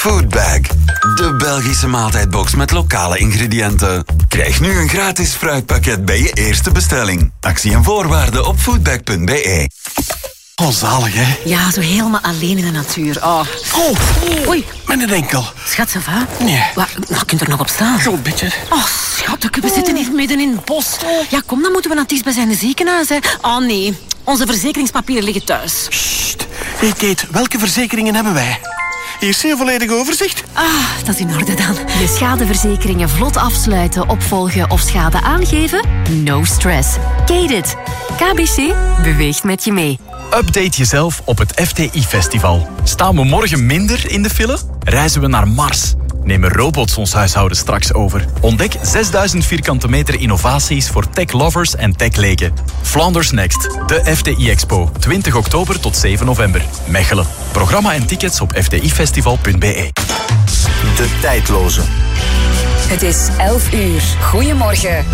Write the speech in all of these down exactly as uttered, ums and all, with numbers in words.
Foodbag, de Belgische maaltijdbox met lokale ingrediënten. Krijg nu een gratis fruitpakket bij je eerste bestelling. Actie en voorwaarden op foodbag punt b e. Oh, zalig, hè? Ja, zo helemaal alleen in de natuur. Oh, oh. Oei, mijn enkel. Schat, ça va? Nee. Wat, wat kunt er nog op staan? Zo'n beetje. Oh, schat, we zitten hier midden in het bos. Ja, kom, dan moeten we naar het dichtstbijzijnde ziekenhuis, hè. Oh, nee. Onze verzekeringspapieren liggen thuis. Sst. Hey, Kate, welke verzekeringen hebben wij? Hier is een volledig overzicht. Ah, dat is in orde dan. Je schadeverzekeringen vlot afsluiten, opvolgen of schade aangeven? No stress. Kate it. K B C beweegt met je mee. Update jezelf op het F T I-festival. Staan we morgen minder in de file? Reizen we naar Mars? Nemen robots ons huishouden straks over? Ontdek zesduizend vierkante meter innovaties voor tech-lovers en tech-leken. Flanders Next, de F T I-expo. twintig oktober tot zeven november. Mechelen. Programma en tickets op f t i festival punt b e. De tijdloze. Het is elf uur. Goedemorgen.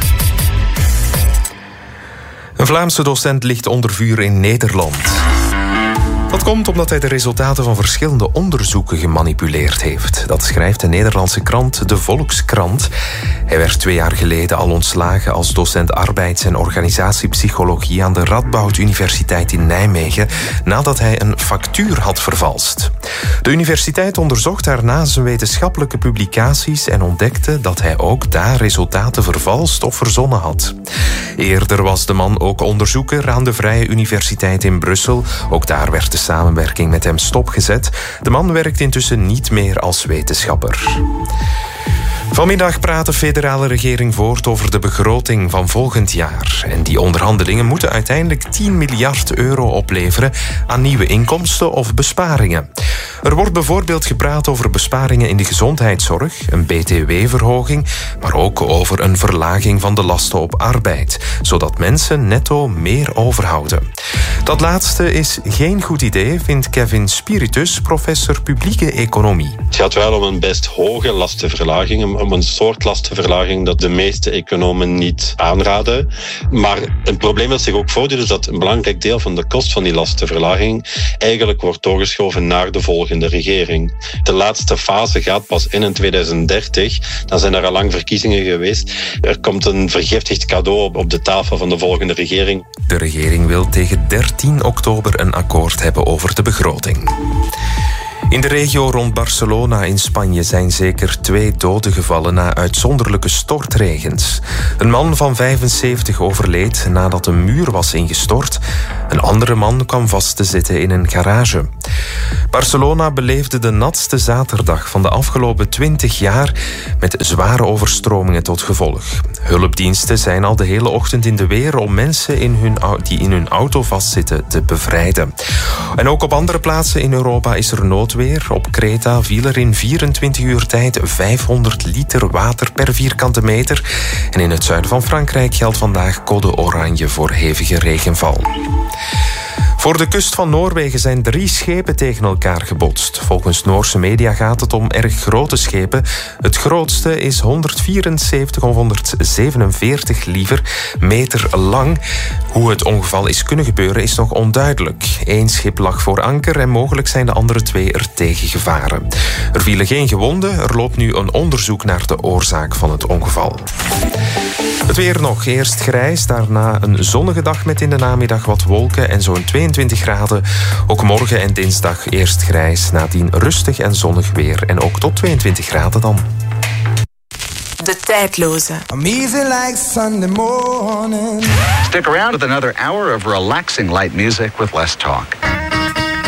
Een Vlaamse docent ligt onder vuur in Nederland. Dat komt omdat hij de resultaten van verschillende onderzoeken gemanipuleerd heeft. Dat schrijft de Nederlandse krant De Volkskrant. Hij werd twee jaar geleden al ontslagen als docent arbeids- en organisatiepsychologie aan de Radboud Universiteit in Nijmegen, nadat hij een factuur had vervalst. De universiteit onderzocht daarna zijn wetenschappelijke publicaties en ontdekte dat hij ook daar resultaten vervalst of verzonnen had. Eerder was de man ook onderzoeker aan de Vrije Universiteit in Brussel. Ook daar werd de samenwerking met hem stopgezet. De man werkt intussen niet meer als wetenschapper. Vanmiddag praat de federale regering voort over de begroting van volgend jaar. En die onderhandelingen moeten uiteindelijk tien miljard euro opleveren aan nieuwe inkomsten of besparingen. Er wordt bijvoorbeeld gepraat over besparingen in de gezondheidszorg, een B T W-verhoging, maar ook over een verlaging van de lasten op arbeid, zodat mensen netto meer overhouden. Dat laatste is geen goed idee, vindt Kevin Spiritus, professor publieke economie. Het gaat wel om een best hoge lastenverlaging, om een soort lastenverlaging dat de meeste economen niet aanraden. Maar een probleem dat zich ook voordoet is dat een belangrijk deel van de kost van die lastenverlaging eigenlijk wordt doorgeschoven naar de volgende regering. De laatste fase gaat pas in in tweeduizend dertig. Dan zijn er al lang verkiezingen geweest. Er komt een vergiftigd cadeau op de tafel van de volgende regering. De regering wil tegen dertien oktober een akkoord hebben over de begroting. In de regio rond Barcelona in Spanje zijn zeker twee doden gevallen na uitzonderlijke stortregens. Een man van vijfenzeventig overleed nadat een muur was ingestort. Een andere man kwam vast te zitten in een garage. Barcelona beleefde de natste zaterdag van de afgelopen twintig jaar met zware overstromingen tot gevolg. Hulpdiensten zijn al de hele ochtend in de weer om mensen in hun, die in hun auto vastzitten te bevrijden. En ook op andere plaatsen in Europa is er noodweer. Op Kreta viel er in vierentwintig uur tijd vijfhonderd liter water per vierkante meter. En in het zuiden van Frankrijk geldt vandaag code oranje voor hevige regenval. Voor de kust van Noorwegen zijn drie schepen tegen elkaar gebotst. Volgens Noorse media gaat het om erg grote schepen. Het grootste is honderdvierenzeventig of honderdzevenenveertig liever meter lang. Hoe het ongeval is kunnen gebeuren is nog onduidelijk. Eén schip lag voor anker en mogelijk zijn de andere twee er tegen gevaren. Er vielen geen gewonden. Er loopt nu een onderzoek naar de oorzaak van het ongeval. Het weer nog. Eerst grijs, daarna een zonnige dag met in de namiddag wat wolken en zo'n tweeëntwintig graden. Ook morgen en dinsdag eerst grijs, nadien rustig en zonnig weer. En ook tot tweeëntwintig graden dan. De tijdloze. I'm easy like Sunday morning. Stick around with another hour of relaxing light music with less talk.